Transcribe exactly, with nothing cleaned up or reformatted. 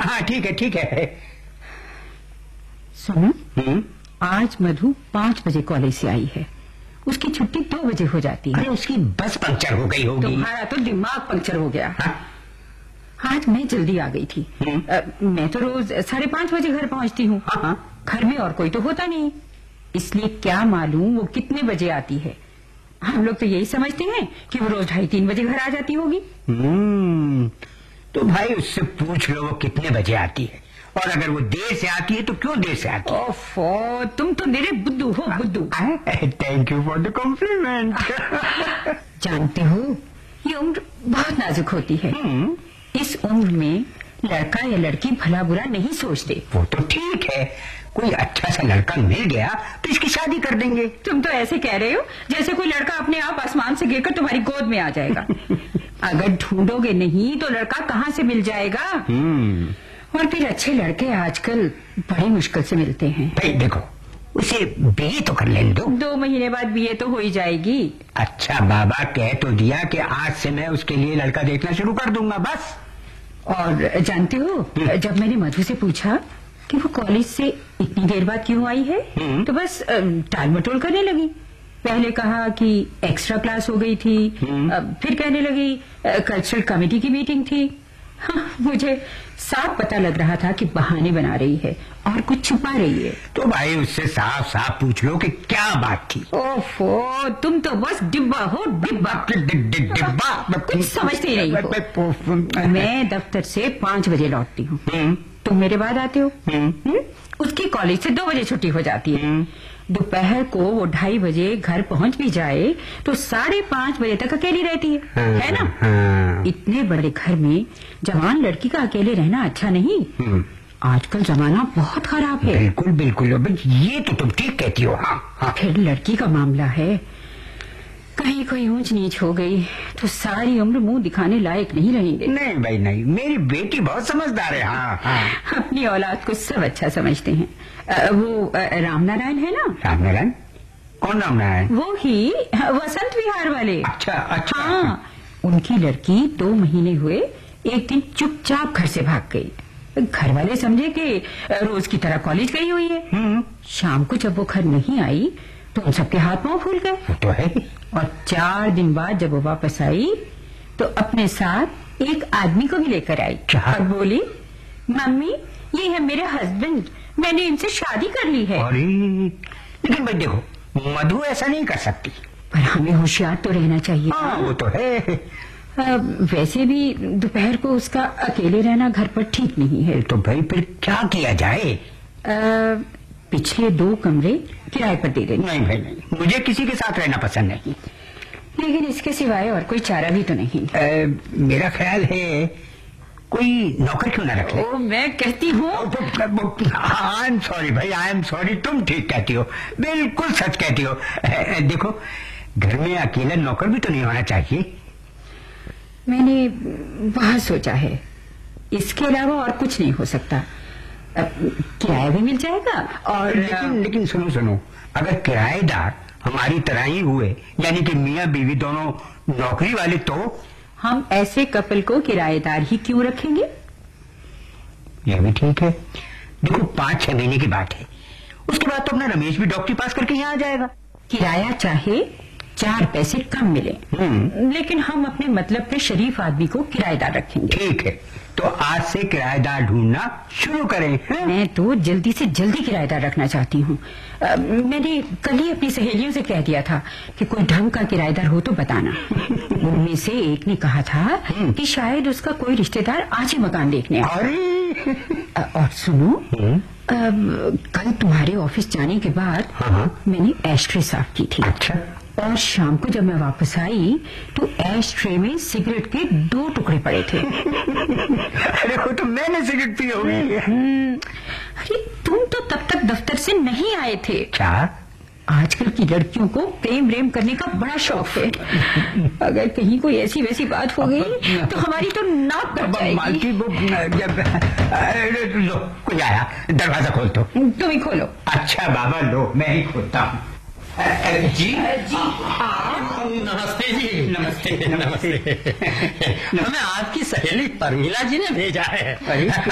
हाँ ठीक है ठीक है। सुनो, आज मधु पाँच बजे कॉलेज से आई है, उसकी छुट्टी दो बजे हो जाती है। अरे उसकी बस पंक्चर हो गई होगी। तुम्हारा तो दिमाग पंक्चर हो गया। हाँ? आज मैं जल्दी आ गई थी। आ, मैं तो रोज साढ़े पाँच बजे घर पहुंचती हूँ। हाँ? घर में और कोई तो होता नहीं, इसलिए क्या मालूम वो कितने बजे आती है। हम लोग तो यही समझते हैं कि वो रोज ढाई तीन बजे घर आ जाती होगी। हम्म, तो भाई उससे पूछ लो वो कितने बजे आती है, और अगर वो देर से आती है तो क्यों देर से आती है। ओफो, तुम तो मेरे बुद्धू हो, बुद्धू। Thank you for the complement. जानते हो, ये उम्र बहुत नाजुक होती है। इस उम्र में लड़का या लड़की भला बुरा नहीं सोचते। वो तो ठीक है, कोई अच्छा सा लड़का मिल गया तो इसकी शादी कर देंगे। तुम तो ऐसे कह रहे हो जैसे कोई लड़का अपने आप आसमान से गिरकर तुम्हारी गोद में आ जाएगा। अगर ढूंढोगे नहीं तो लड़का कहाँ से मिल जाएगा। और फिर अच्छे लड़के आजकल बड़ी मुश्किल से मिलते हैं। भाई देखो, उसे बीए तो कर लेने दो। दो महीने बाद बीए तो हो ही जाएगी। अच्छा, बाबा कह तो दिया कि आज से मैं उसके लिए लड़का देखना शुरू कर दूंगा, बस। और जानते हो, जब मैंने मधु से पूछा कि वो कॉलेज से इतनी देर बाद क्यों आई है, तो बस टाल मटोल करने लगी। पहले कहा कि एक्स्ट्रा क्लास हो गई थी, फिर कहने लगी कल्चरल कमेटी की मीटिंग थी। हाँ, मुझे साफ पता लग रहा था कि बहाने बना रही है और कुछ छुपा रही है। तो भाई उससे साफ साफ पूछ लो कि क्या बात थी। ओफो, तुम तो बस डिब्बा हो, डिब्बा डिब्बा, कुछ समझते ही नहीं हो। मैं दफ्तर से पाँच बजे लौटती हूँ, तुम मेरे बाद आते हो। उसकी कॉलेज से दो बजे छुट्टी हो जाती है। दोपहर को वो ढाई बजे घर पहुंच भी जाए तो साढ़े पाँच बजे तक अकेली रहती है, हाँ, है ना। हाँ। इतने बड़े घर में जवान लड़की का अकेले रहना अच्छा नहीं। आजकल जमाना बहुत खराब है। बिल्कुल बिल्कुल, ये तो तुम ठीक कहती हो। हाँ, हाँ। फिर लड़की का मामला है, कहीं कोई ऊंच नीच हो गई तो सारी उम्र मुंह दिखाने लायक नहीं रहेंगे। नहीं भाई नहीं, मेरी बेटी बहुत समझदार है। हाँ, हाँ। अपनी औलाद को सब अच्छा समझते हैं। आ, वो राम नारायण है ना। राम नारायण? कौन राम नारायण? वो ही वसंत विहार वाले। अच्छा अच्छा। हाँ, उनकी लड़की दो महीने हुए एक दिन चुपचाप घर से भाग गई। घर वाले समझे कि रोज की तरह कॉलेज गई हुई है। शाम को जब वो घर नहीं आई तो उन सबके हाथ पांव फूल गए। तो है। और चार दिन बाद जब वो वापस आई तो अपने साथ एक आदमी को भी लेकर आई और बोली, मम्मी ये है मेरे हस्बैंड, मैंने इनसे शादी कर ली है। अरे लेकिन भाई देखो, मधु ऐसा नहीं कर सकती। पर हमें होशियार तो रहना चाहिए। हाँ, वो तो है। आ, वैसे भी दोपहर को उसका अकेले रहना घर पर ठीक नहीं है। तो भाई फिर क्या किया जाए? आ, पिछले दो कमरे किराए पर दे देंगे। नहीं भाई नहीं, मुझे किसी के साथ रहना पसंद नहीं। लेकिन इसके सिवाय और कोई चारा भी तो नहीं। आ, मेरा ख्याल है कोई नौकर क्यों ना रख ले। ओ, मैं कहती हूँ। आई एम सॉरी भाई, आई एम सॉरी, तुम ठीक कहती हो, बिल्कुल सच कहती हो। देखो, घर में अकेला नौकर भी तो नहीं होना चाहिए। मैंने बहुत सोचा है, इसके अलावा और कुछ नहीं हो सकता। किराया भी मिल जाएगा और लेकिन लेकिन सुनो सुनो, अगर किराएदार हमारी तरह ही हुए, यानी कि मियाँ बीवी दोनों नौकरी वाले, तो हम ऐसे कपल को किराएदार ही क्यों रखेंगे? यह भी ठीक है। देखो, पाँच छह महीने की बात है, उसके बाद तो अपना रमेश भी डॉक्टरी पास करके यहाँ आ जाएगा। किराया चाहे चार पैसे कम मिले, लेकिन हम अपने मतलब के शरीफ आदमी को किराएदार रखेंगे। ठीक है, तो आज से किराएदार ढूंढना शुरू करें। है? मैं तो जल्दी से जल्दी किराएदार रखना चाहती हूँ। मैंने कल ही अपनी सहेलियों से कह दिया था कि कोई ढंग का किराएदार हो तो बताना। उनमें से एक ने कहा था कि शायद उसका कोई रिश्तेदार आज ही मकान देखने आए। अरे और सुनो, कल तुम्हारे ऑफिस जाने के बाद हाँ? मैंने एस्ट्रे साफ की थी। अच्छा। और शाम को जब मैं वापस आई तो एश ट्रे में सिगरेट के दो टुकड़े पड़े थे। अरे वो तो मैंने सिगरेट पी होगी। अरे तुम तो तब तक दफ्तर से नहीं आए थे। क्या? आजकल की लड़कियों को प्रेम प्रेम करने का बड़ा शौक है। अगर कहीं कोई ऐसी वैसी बात हो गई तो हमारी तो नाक कट जाएगी। वो लो, कोई आया, दरवाजा खोल दो। तुम ही खोलो। अच्छा बाबा, लो मैं ही खोलता हूँ। जी जी आप नमस्ते जी। नमस्ते नमस्ते। हमें आपकी सहेली परमीला जी ने भेजा है।